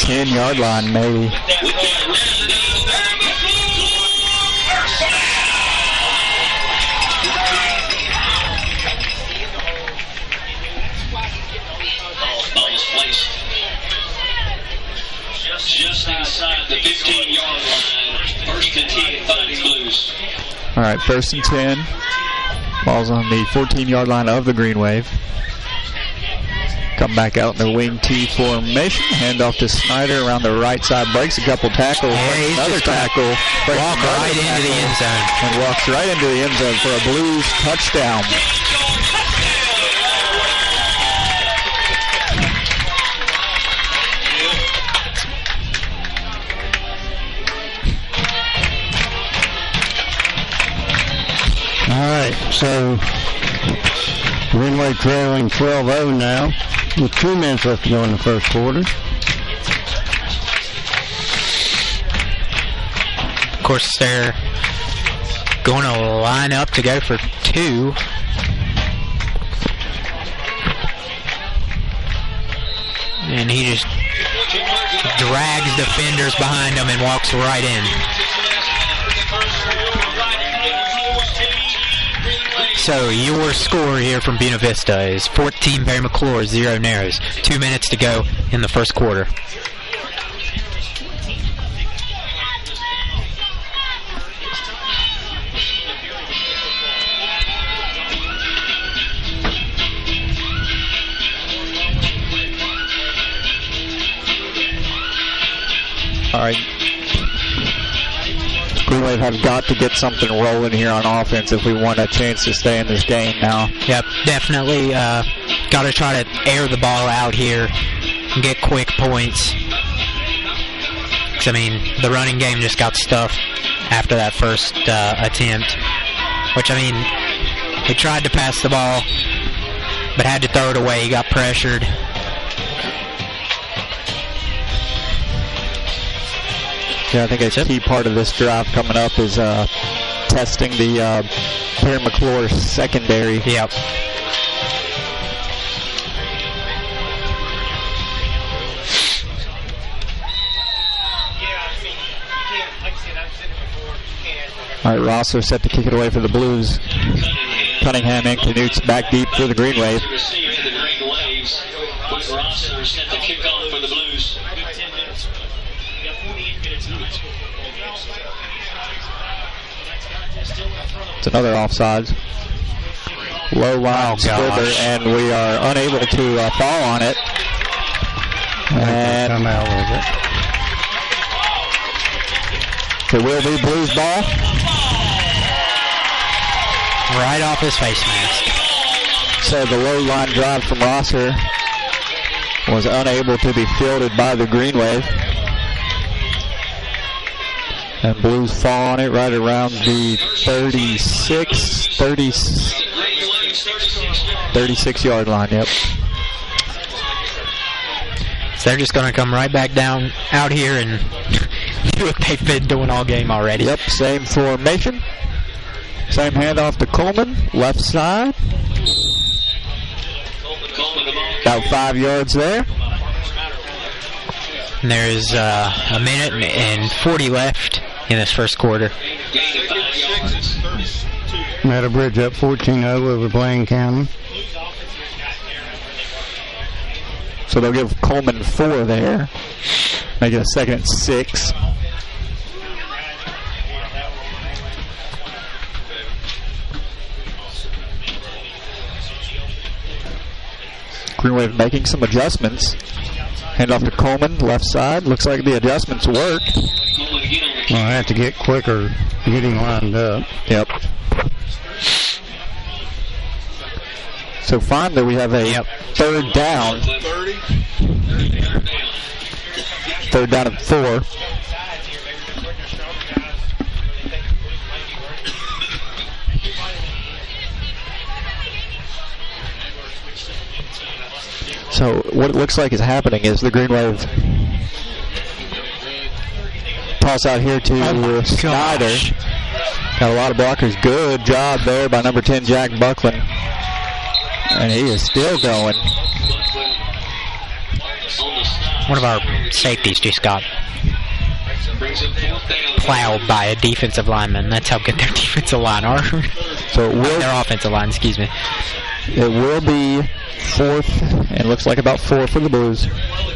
10-yard line, maybe. Just inside the 15-yard line. First and 10, Fighting Blues. All right, first and 10. Ball's on the 14-yard line of the Green Wave. Come back out in the wing T formation. Hand off to Snyder around the right side. Breaks a couple tackles. Another tackle. Walk right into the end zone. And walks right into the end zone for a Blues touchdown. All right, so Green Wave trailing 12-0 now with 2 minutes left to go in the first quarter. Of course, they're going to line up to go for 2. And he just drags defenders behind him and walks right in. So your score here from Buena Vista is 14 Barry McClure, 0 Narrows. 2 minutes to go in the first quarter. All right. Green Wave have got to get something rolling here on offense if we want a chance to stay in this game now. Yep, definitely got to try to air the ball out here and get quick points. 'Cause, I mean, the running game just got stuffed after that first attempt. Which, I mean, he tried to pass the ball, but had to throw it away. He got pressured. Yeah, I think a key part of this drive coming up is testing the Barry McClure secondary. Yep. All right, Rosser set to kick it away for the Blues. Cunningham and Knutz back deep for the Green Wave. Rosser set to kick off for the Blues. It's another offsides. Low line squibber, and we are unable to fall on it. And come out with it. It will be Blues ball. Right off his face mask. So the low line drive from Rosser was unable to be fielded by the Green Wave. And Blues fall on it right around the 36-yard line, yep. So they're just going to come right back down out here and do what they've been doing all game already. Yep, same formation. Same handoff to Coleman, left side. About 5 yards there. And there's a minute and 40 left in this first quarter. Meadowbridge up 14-0 over Blaine County. So they'll give Coleman 4 there. Make it a 2nd and 6. Green Wave making some adjustments. Hand off to Coleman, left side. Looks like the adjustments work. Well, I have to get quicker getting lined up. Yep. So finally we have a third down. Third down and 4. So what it looks like is happening is the Green Wave toss out here to Snyder. Got a lot of blockers. Good job there by number 10, Jack Buckland. And he is still going. On the stop. one of our safeties just got Brings up 4th down. plowed by a defensive lineman. That's how good their defensive line are. So it will, Their offensive line, excuse me. it will be 4th, and looks like about 4 for the Blues.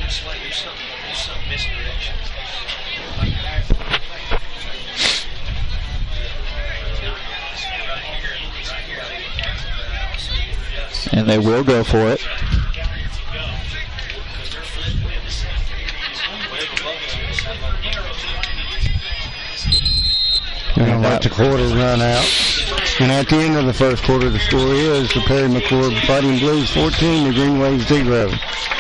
And they will go for it. And let the quarter run out. And at the end of the first quarter, the score is the Perry McClure Fighting Blues 14, the Green Wave 0.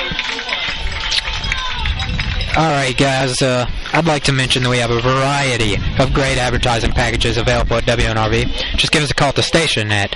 All right, guys. I'd like to mention that we have a variety of great advertising packages available at WNRV. Just give us a call at the station at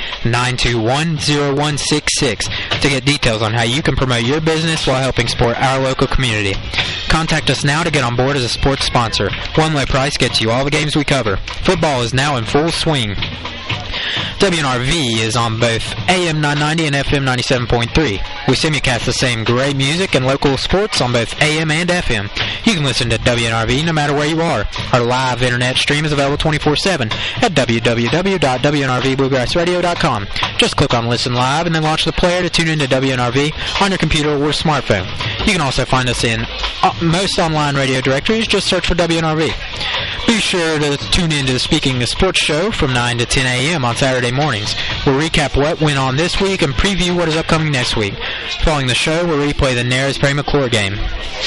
921-0166 to get details on how you can promote your business while helping support our local community. Contact us now to get on board as a sports sponsor. One low price gets you all the games we cover. Football is now in full swing. WNRV is on both AM 990 and FM 97.3. We simulcast the same great music and local sports on both AM and FM. You can listen to WNRV no matter where you are. Our live internet stream is available 24/7 at www.wnrvbluegrassradio.com. Just click on Listen Live and then launch the player to tune into WNRV on your computer or smartphone. You can also find us in most online radio directories. Just search for WNRV. Be sure to tune in to the Speaking of Sports show from 9 to 10 a.m. on Saturday mornings. We'll recap what went on this week and preview what is upcoming next week. Following the show, we'll replay the Nares Perry McClure game.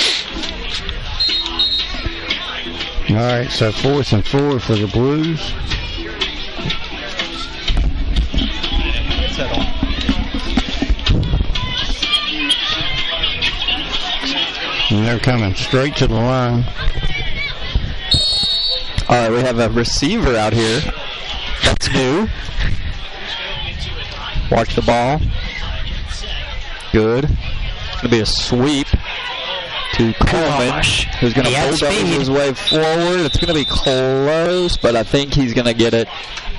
All right, so 4th and 4 for the Blues. And they're coming straight to the line. All right, we have a receiver out here. That's new. Watch the ball. Good. It's going to be a sweep to Coleman, who's going to bulldoze his way forward. It's going to be close, but I think he's going to get it.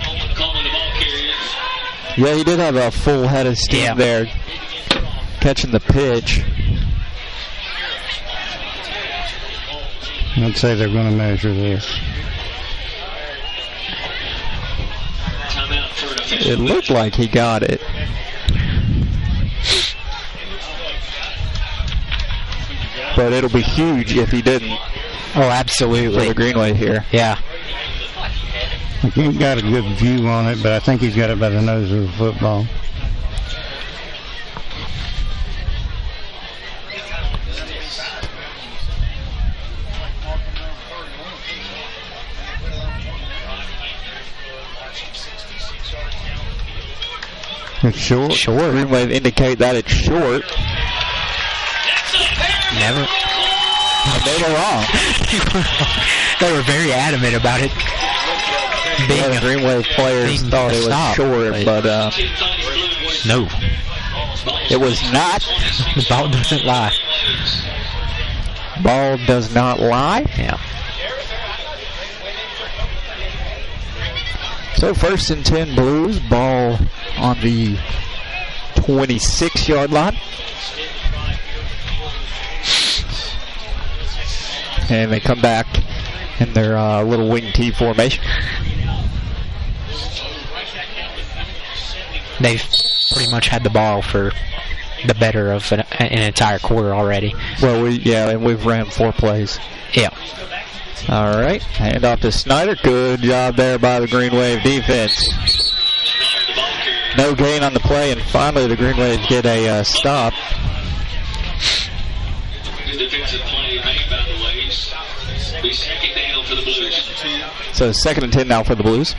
Yeah, he did have a full head of steam there, catching the pitch. I'd say they're going to measure this. It looked like he got it. But it'll be huge if he didn't. Oh, absolutely. For the Green Wave here. Yeah. He's got a good view on it, but I think he's got it by the nose of the football. It's short. Short. Green Wave indicate that it's short. Never. They were wrong. They were very adamant about it. Being the Green Wave players thought it was short, but no. It was not. The ball doesn't lie. Ball does not lie? Yeah. So 1st and 10 Blues. Ball on the 26-yard line. And they come back in their little wing T formation. They've pretty much had the ball for the better of an entire quarter already. Well, and we've ran 4 plays. Yeah. All right, hand off to Snyder. Good job there by the Green Wave defense. No gain on the play, and finally the Green Wave get a stop. Good defensive play made by the Waves. Be 2nd down for the Blues. So 2nd and 10 now for the Blues.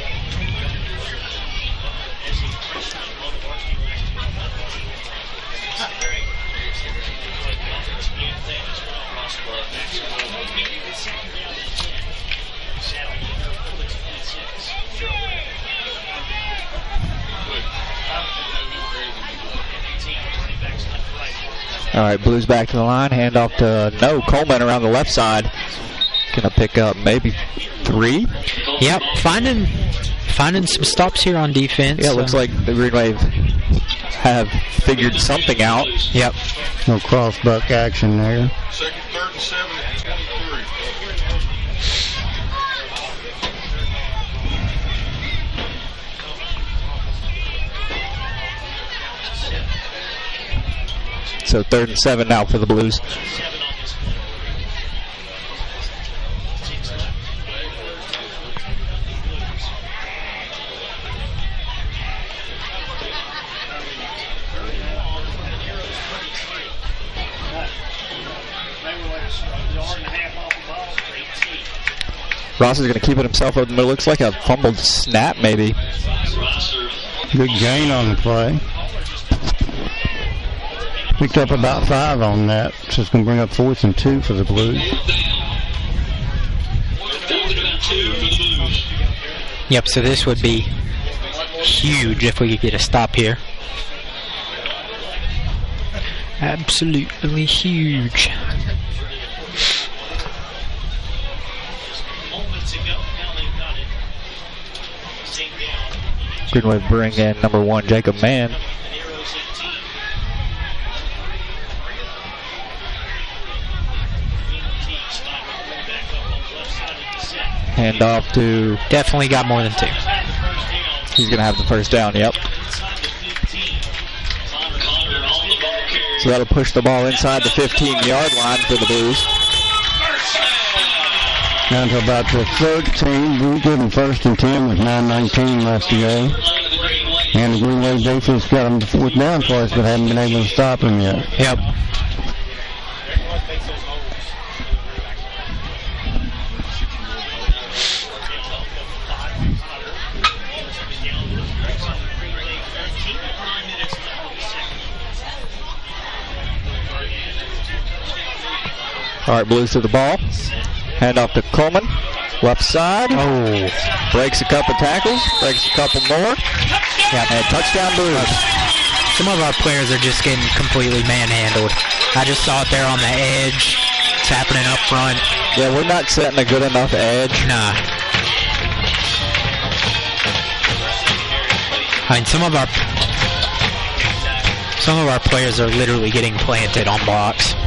All right, Blues back to the line. Hand off to Coleman around the left side. Gonna pick up maybe 3. Yep, finding some stops here on defense. Yeah, it looks like the Green Wave have figured something out. Yep. No cross-buck action there. Second, 3rd and 7 and 23. So 3rd and 7 now for the Blues. Ross is going to keep it himself up the middle. Looks like a fumbled snap, maybe. Good gain on the play. Picked up about 5 on that, so it's going to bring up 4th and 2 for the Blues. Yep, so this would be huge if we could get a stop here. Absolutely huge. Green Wave bring in number 1, Jacob Mann. Hand off to... Definitely got more than 2. He's going to have the first down, yep. So that'll push the ball inside the 15-yard line for the Blues. Down to about the 13. We give them 1st and 10 with 9:19 left to go. And the Green Wave defense got them to 4th down twice, but haven't been able to stop them yet. Yep. All right, Blues to the ball. Hand off to Coleman. Left side. Oh. Breaks a couple tackles. Breaks a couple more. Yep. And touchdown Blues. Some of our players are just getting completely manhandled. I just saw it there on the edge. It's happening up front. Yeah, we're not setting a good enough edge. Nah. I mean, some of our players are literally getting planted on blocks.